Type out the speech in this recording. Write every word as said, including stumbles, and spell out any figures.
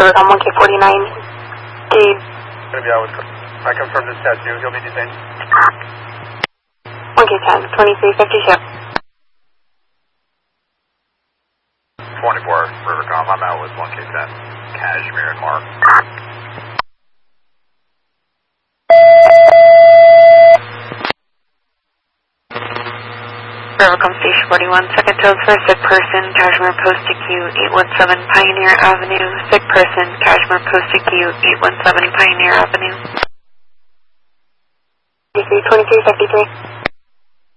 Bird on one K forty-nine. Dave. Going to be out with, I confirm this tattoo. He'll be detained. one K ten, twenty-three fifty-two. twenty-four, Rivercom. I'm out with one K ten. Cashmere and Mark. Rivercom Station forty-one, second totals for sick person, Cashmere Post to Q, eight one seven Pioneer Avenue. Sick person, Cashmere Post to Q, eight one seven Pioneer Avenue. twenty-three fifty-three.